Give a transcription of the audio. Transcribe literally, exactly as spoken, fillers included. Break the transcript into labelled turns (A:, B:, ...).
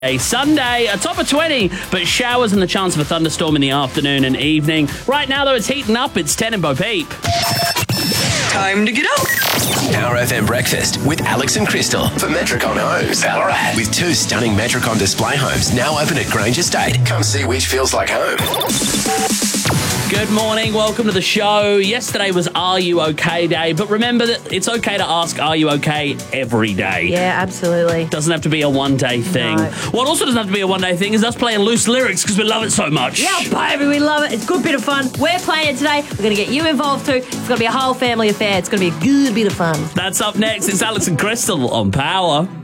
A: A Sunday, a top of twenty, but showers and the chance of a thunderstorm in the afternoon and evening. Right now, though, it's heating up. It's ten in Bo Peep.
B: Time to get up.
C: Our F M Breakfast with Alex and Crystal for Metricon Homes, Ballarat. With two stunning Metricon display homes now open at Grange Estate. Come see which feels like home.
A: Good morning, welcome to the show. Yesterday was Are You OK Day, but remember that it's okay to ask Are You OK every day.
D: Yeah, absolutely.
A: Doesn't have to be a one-day thing.
D: No.
A: What also doesn't have to be a one-day thing is us playing loose lyrics because we love it so much.
D: Yeah, baby, we love it. It's a good bit of fun. We're playing it today. We're going to get you involved too. It's going to be a whole family affair. It's going to be a good bit of fun.
A: That's up next. It's Alex and Crystal on Power.